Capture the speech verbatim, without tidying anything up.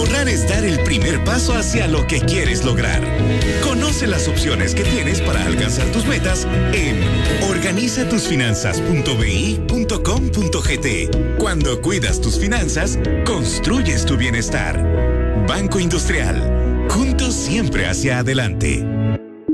Ahorrar es dar el primer paso hacia lo que quieres lograr. Conoce las opciones que tienes para alcanzar tus metas en organiza tus finanzas punto b i punto com punto g t. Cuando cuidas tus finanzas, construyes tu bienestar. Banco Industrial. Juntos siempre hacia adelante.